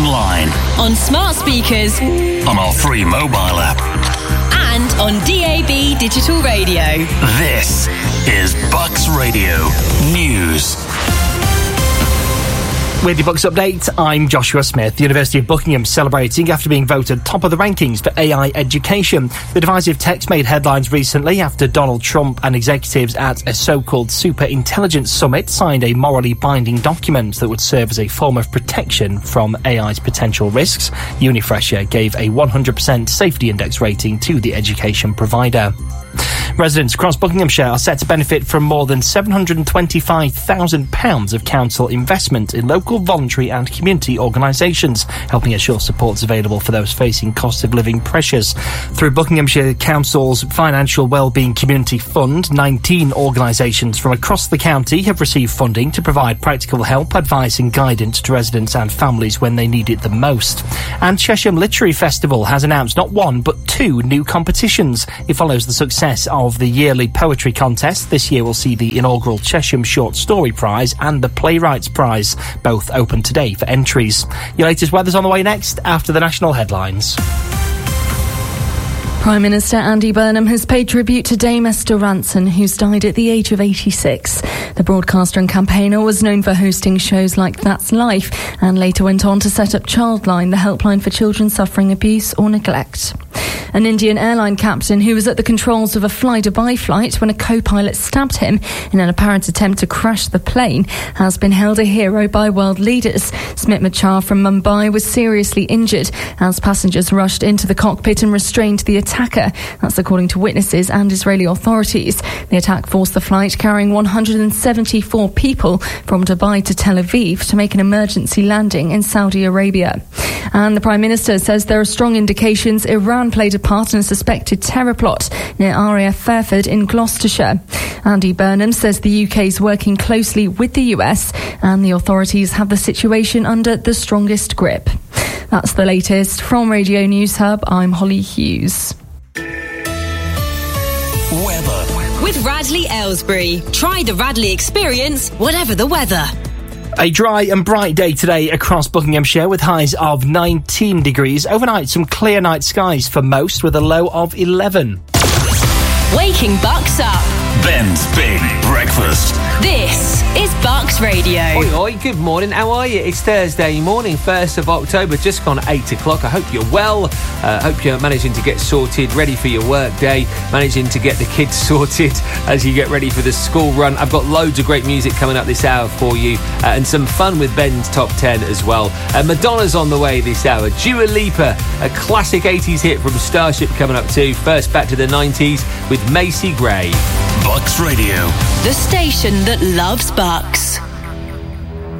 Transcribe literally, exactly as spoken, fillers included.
online, on smart speakers, on our free mobile app, and on D A B digital radio. This is Bucks Radio News. With your Bucks update, I'm Joshua Smith. The University of Buckingham celebrating after being voted top of the rankings for A I education. The divisive text made headlines recently after Donald Trump and executives at a so-called Super Intelligence Summit signed a morally binding document that would serve as a form of protection from A I's potential risks. Unifresher gave a one hundred percent safety index rating to the education provider. Residents across Buckinghamshire are set to benefit from more than seven hundred twenty-five thousand pounds of council investment in local voluntary and community organisations, helping ensure supports available for those facing cost of living pressures. Through Buckinghamshire Council's Financial Wellbeing Community Fund, nineteen organisations from across the county have received funding to provide practical help, advice and guidance to residents and families when they need it the most. And Chesham Literary Festival has announced not one but two new competitions. It follows the success of the yearly poetry contest. This year will see the inaugural Chesham Short Story Prize and the Playwrights Prize, both open today for entries. Your latest weather's on the way next after the national headlines. Prime Minister Andy Burnham has paid tribute to Dame Esther Rantzen, who's died at the age of eighty-six. The broadcaster and campaigner was known for hosting shows like That's Life and later went on to set up Childline, the helpline for children suffering abuse or neglect. An Indian airline captain who was at the controls of a fly-Dubai flight when a co-pilot stabbed him in an apparent attempt to crash the plane has been hailed a hero by world leaders. Smit Machar from Mumbai was seriously injured as passengers rushed into the cockpit and restrained the attacker. That's according to witnesses and Israeli authorities. The attack forced the flight carrying one hundred seventy-four people from Dubai to Tel Aviv to make an emergency landing in Saudi Arabia. And the Prime Minister says there are strong indications Iran played a part in a suspected terror plot near R A F Fairford in Gloucestershire. Andy Burnham says the U K is working closely with the U S and the authorities have the situation under the strongest grip. That's the latest from Radio News Hub. I'm Holly Hughes. Weather. With Radley Aylesbury. Try the Radley experience, whatever the weather. A dry and bright day today across Buckinghamshire with highs of nineteen degrees. Overnight, some clear night skies for most with a low of eleven. Waking Bucks up. Ben's Big Breakfast. This is Bucks Radio. Oi, oi, good morning. How are you? It's Thursday morning, first of October, just gone eight o'clock. I hope you're well. I uh, hope you're managing to get sorted, ready for your work day, managing to get the kids sorted as you get ready for the school run. I've got loads of great music coming up this hour for you uh, and some fun with Ben's Top ten as well. Uh, Madonna's on the way this hour. Dua Lipa, a classic eighties hit from Starship coming up too. First back to the nineties with Macy Gray. Bucks Radio. The station that loves Bucks.